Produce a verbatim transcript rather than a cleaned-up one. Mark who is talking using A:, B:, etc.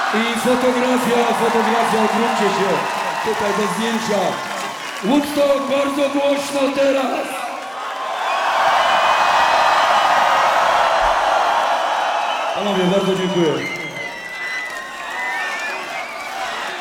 A: I fotografia, fotografia, odwróćcie się. Tutaj do zdjęcia. Woodstock, bardzo głośno teraz. Panowie, bardzo dziękuję.